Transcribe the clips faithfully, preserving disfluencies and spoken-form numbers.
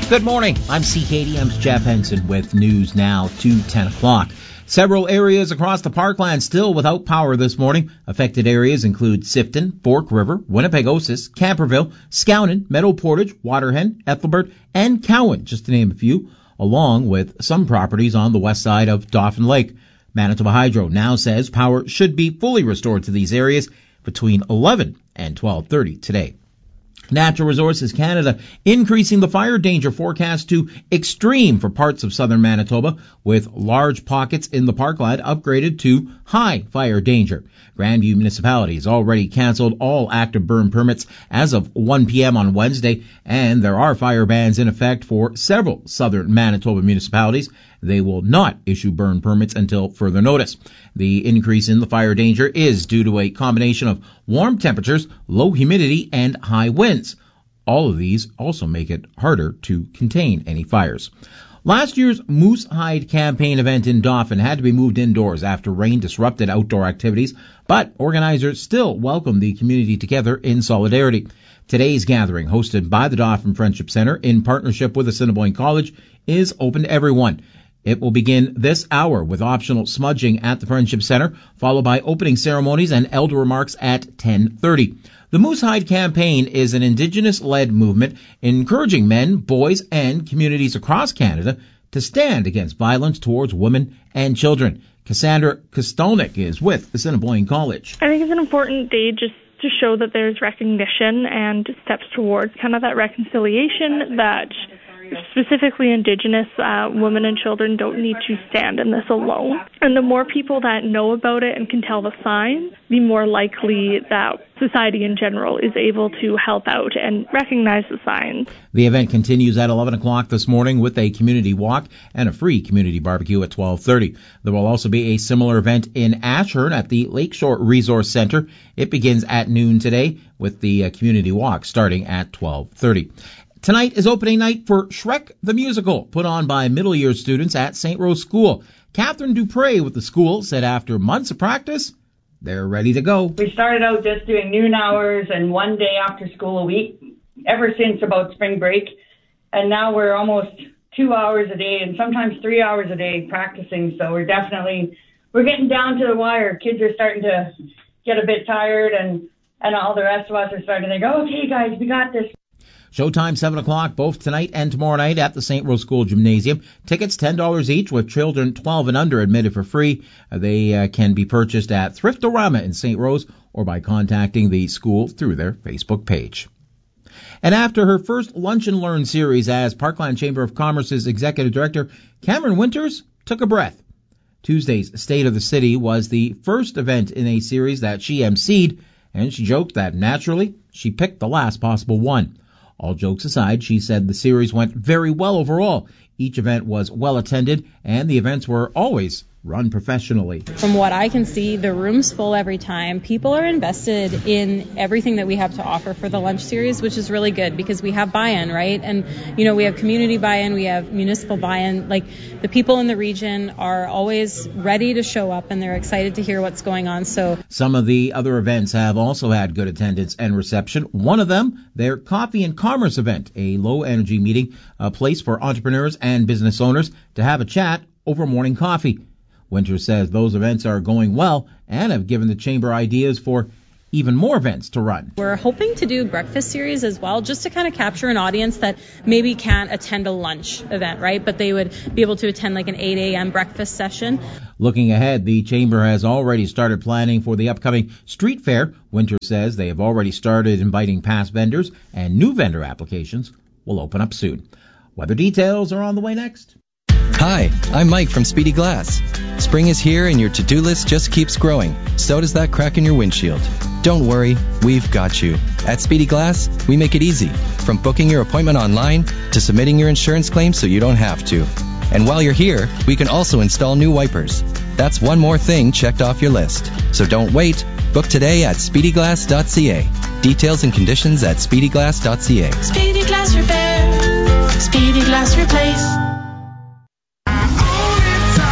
Good morning. I'm C K D M's Jeff Henson with News Now to ten o'clock. Several areas across the Parkland still without power this morning. Affected areas include Sifton, Fork River, Winnipegosis, Camperville, Skownon, Meadow Portage, Waterhen, Ethelbert, and Cowan, just to name a few, along with some properties on the west side of Dauphin Lake. Manitoba Hydro now says power should be fully restored to these areas between eleven and twelve thirty today. Natural Resources Canada increasing the fire danger forecast to extreme for parts of southern Manitoba, with large pockets in the Parkland upgraded to high fire danger. Grandview Municipality has already canceled all active burn permits as of one p.m. on Wednesday, and there are fire bans in effect for several southern Manitoba municipalities. They will not issue burn permits until further notice. The increase in the fire danger is due to a combination of warm temperatures, low humidity, and high winds. All of these also make it harder to contain any fires. Last year's Moose Hide campaign event in Dauphin had to be moved indoors after rain disrupted outdoor activities, but organizers still welcomed the community together in solidarity. Today's gathering, hosted by the Dauphin Friendship Center in partnership with Assiniboine College, is open to everyone. It will begin this hour with optional smudging at the Friendship Center, followed by opening ceremonies and elder remarks at ten thirty. The Moose Hide campaign is an Indigenous-led movement encouraging men, boys, and communities across Canada to stand against violence towards women and children. Cassandra Kostolnik is with Assiniboine College. I think it's an important day just to show that there's recognition and steps towards kind of that reconciliation that specifically Indigenous uh, women and children don't need to stand in this alone. And the more people that know about it and can tell the signs, the more likely that society in general is able to help out and recognize the signs. The event continues at eleven o'clock this morning with a community walk and a free community barbecue at twelve thirty. There will also be a similar event in Ashern at the Lakeshore Resource Center. It begins at noon today with the uh, community walk starting at twelve thirty. Tonight is opening night for Shrek the Musical, put on by middle year students at Saint Rose School. Catherine Dupre with the school said after months of practice, they're ready to go. We started out just doing noon hours and one day after school a week, ever since about spring break. And now we're almost two hours a day and sometimes three hours a day practicing. So we're definitely, we're getting down to the wire. Kids are starting to get a bit tired and, and all the rest of us are starting to think, oh, okay, guys, we got this. Showtime seven o'clock both tonight and tomorrow night at the Saint Rose School Gymnasium. Tickets ten dollars each, with children twelve and under admitted for free. They uh, can be purchased at Thriftorama in Saint Rose or by contacting the school through their Facebook page. And after her first Lunch and Learn series as Parkland Chamber of Commerce's Executive Director, Cameron Winters took a breath. Tuesday's State of the City was the first event in a series that she emceed, and she joked that naturally she picked the last possible one. All jokes aside, she said the series went very well overall. Each event was well attended, and the events were always run professionally. From what I can see, the room's full every time. People are invested in everything that we have to offer for the lunch series, which is really good because we have buy-in, right? And, you know, we have community buy-in, we have municipal buy-in. Like, the people in the region are always ready to show up and they're excited to hear what's going on. So some of the other events have also had good attendance and reception. One of them, their Coffee and Commerce event, a low-energy meeting, a place for entrepreneurs and business owners to have a chat over morning coffee. Winters says those events are going well and have given the chamber ideas for even more events to run. We're hoping to do breakfast series as well, just to kind of capture an audience that maybe can't attend a lunch event, right? But they would be able to attend like an eight a.m. breakfast session. Looking ahead, the chamber has already started planning for the upcoming street fair. Winters says they have already started inviting past vendors, and new vendor applications will open up soon. Weather details are on the way next. Hi, I'm Mike from Speedy Glass. Spring is here and your to-do list just keeps growing. So does that crack in your windshield. Don't worry, we've got you. At Speedy Glass, we make it easy. From booking your appointment online to submitting your insurance claim so you don't have to. And while you're here, we can also install new wipers. That's one more thing checked off your list. So don't wait. Book today at speedy glass dot c a. Details and conditions at speedy glass dot c a. Speedy Glass Repair. Speedy Glass Replace.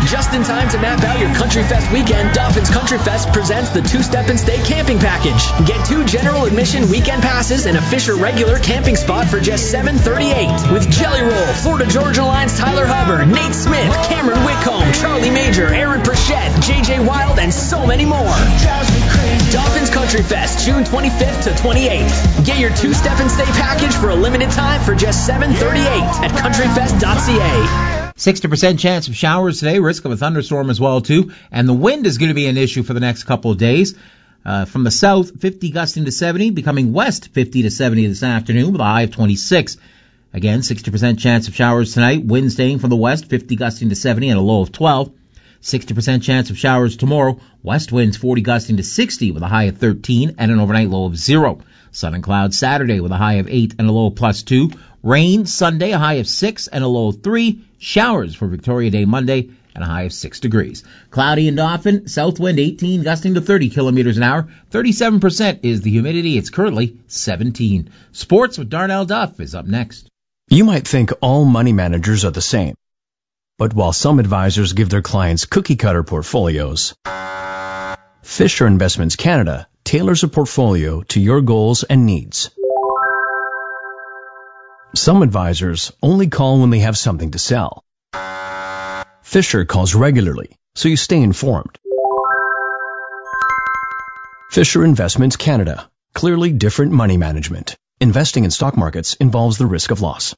Just in time to map out your Country Fest weekend, Dauphin's Country Fest presents the two-step and stay camping package. Get two general admission weekend passes and a Fisher regular camping spot for just seven dollars and thirty-eight cents. With Jelly Roll, Florida Georgia Line's Tyler Hubbard, Nate Smith, Cameron Whitcomb, Charlie Major, Aaron Perchette, J J Wild, and so many more. Dauphin's Country Fest, June twenty-fifth to twenty-eighth. Get your two-step and stay package for a limited time for just seven dollars and thirty-eight cents at country fest dot c a. sixty percent chance of showers today, risk of a thunderstorm as well, too. And the wind is going to be an issue for the next couple of days. Uh, from the south, fifty gusting to seventy, becoming west fifty to seventy this afternoon with a high of twenty-six. Again, sixty percent chance of showers tonight, wind staying from the west, fifty gusting to seventy and a low of twelve. sixty percent chance of showers tomorrow, west winds forty gusting to sixty with a high of thirteen and an overnight low of zero. Sun and clouds Saturday with a high of eight and a low of plus two. Rain Sunday, a high of six and a low of three. Showers for Victoria Day Monday and a high of six degrees. Cloudy in Dauphin, south wind eighteen gusting to thirty kilometers an hour. thirty-seven percent is the humidity. It's currently seventeen. Sports with Darnell Duff is up next. You might think all money managers are the same. But while some advisors give their clients cookie-cutter portfolios, Fisher Investments Canada tailors a portfolio to your goals and needs. Some advisors only call when they have something to sell. Fisher calls regularly, so you stay informed. Fisher Investments Canada. Clearly different money management. Investing in stock markets involves the risk of loss.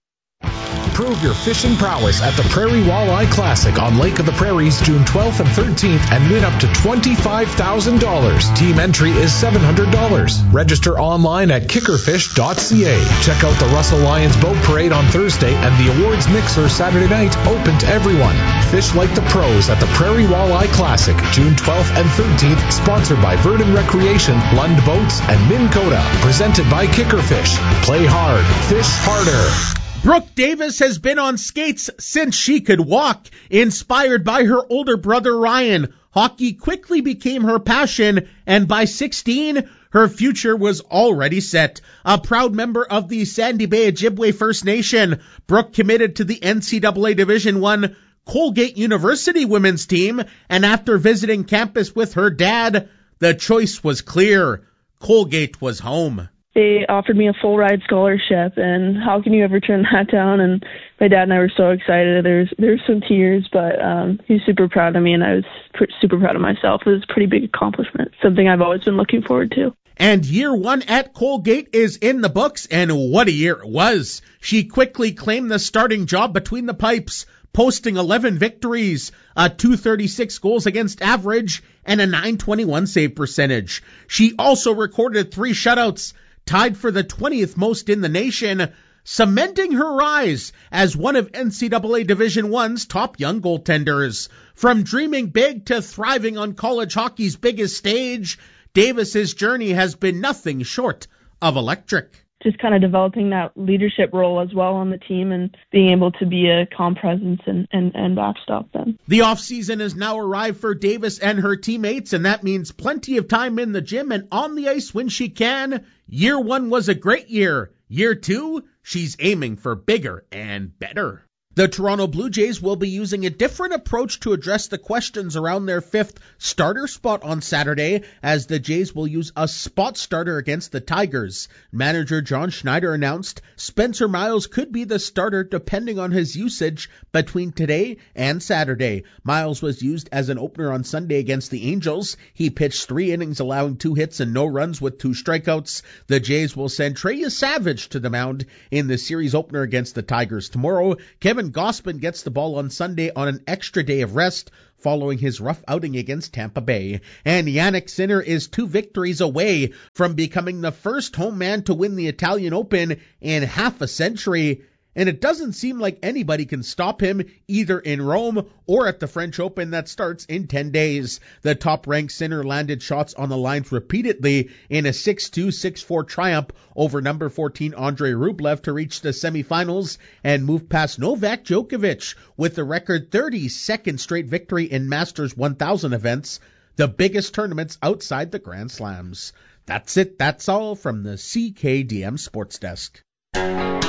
Prove your fishing prowess at the Prairie Walleye Classic on Lake of the Prairies June twelfth and thirteenth and win up to twenty-five thousand dollars. Team entry is seven hundred dollars. Register online at kickerfish dot c a. Check out the Russell Lions Boat Parade on Thursday and the awards mixer Saturday night, open to everyone. Fish like the pros at the Prairie Walleye Classic June twelfth and thirteenth, sponsored by Verdon Recreation, Lund Boats, and Minn Kota. Presented by Kickerfish. Play hard. Fish harder. Brooke Davis has been on skates since she could walk. Inspired by her older brother Ryan, hockey quickly became her passion, and by sixteen, her future was already set. A proud member of the Sandy Bay Ojibwe First Nation, Brooke committed to the N C double A Division One Colgate University women's team, and after visiting campus with her dad, the choice was clear. Colgate was home. They offered me a full ride scholarship, and how can you ever turn that down? And my dad and I were so excited. There's there's some tears, but um, he's super proud of me, and I was pr- super proud of myself. It was a pretty big accomplishment, something I've always been looking forward to. And year one at Colgate is in the books, and what a year it was. She quickly claimed the starting job between the pipes, posting eleven victories, a two thirty-six goals against average, and a nine twenty-one save percentage. She also recorded three shutouts, tied for the twentieth most in the nation, cementing her rise as one of N C double A Division One's top young goaltenders. From dreaming big to thriving on college hockey's biggest stage, Davis's journey has been nothing short of electric. Just kind of developing that leadership role as well on the team and being able to be a calm presence and, and, and backstop them. The off-season has now arrived for Davis and her teammates, and that means plenty of time in the gym and on the ice when she can. Year one was a great year. Year two, she's aiming for bigger and better. The Toronto Blue Jays will be using a different approach to address the questions around their fifth starter spot on Saturday, as the Jays will use a spot starter against the Tigers. Manager John Schneider announced Spencer Miles could be the starter depending on his usage between today and Saturday. Miles was used as an opener on Sunday against the Angels. He pitched three innings, allowing two hits and no runs with two strikeouts. The Jays will send Treya Savage to the mound in the series opener against the Tigers tomorrow. Kevin Gausman gets the ball on Sunday on an extra day of rest following his rough outing against Tampa Bay. And Jannik Sinner is two victories away from becoming the first home man to win the Italian Open in half a century. And it doesn't seem like anybody can stop him either in Rome or at the French Open that starts in ten days. The top-ranked Sinner landed shots on the lines repeatedly in a six two, six four triumph over number fourteen Andrei Rublev to reach the semifinals and move past Novak Djokovic with the record thirty-second straight victory in Masters one thousand events, the biggest tournaments outside the Grand Slams. That's it. That's all from the C K D M Sports Desk.